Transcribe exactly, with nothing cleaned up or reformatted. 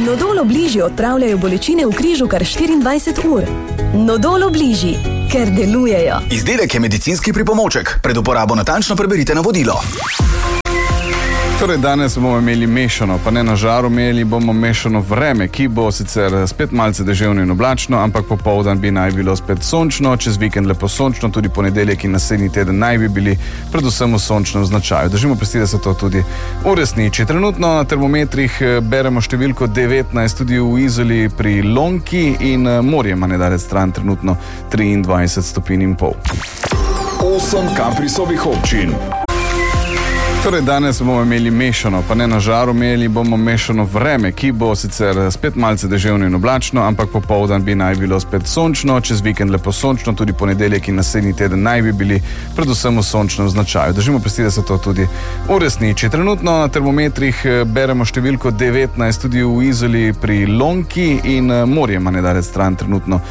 Nodol Obliži odpravljajo bolečine v križu kar štiriindvajset ur. Nodol Obliži, ker delujejo. Izdelek je medicinski pripomoček. Pred uporabo natančno preberite navodilo. Torej, danes bomo imeli mešano, pa ne na žaru, imeli bomo mešano vreme, ki bo sicer spet malce deževno in oblačno, ampak popoldan bi naj bilo spet sončno, čez vikend lepo sončno, tudi ponedeljek in naslednji teden naj bi bili predvsem v sončnem značaju. Držimo pesti, da se to tudi uresniči. Trenutno na termometrih beremo številko devetnajst, tudi v Izoli pri Lonki in morje ima nedalec stran trenutno triindvajset stopinj in pol. Osem Kaprisovih občin. Torej, danes bomo imeli mešano, pa ne na žaru, imeli bomo mešano vreme, ki bo sicer spet malce deževno in oblačno, ampak popoldan bi naj bilo spet sončno, čez vikend lepo sončno, tudi ponedeljek in naslednji teden naj bi bili predvsem v sončnem značaju. Držimo pesti, da se to tudi uresniči. Trenutno na termometrih beremo številko devetnajst, tudi v Izoli pri Lonki in morje ima nedalec stran trenutno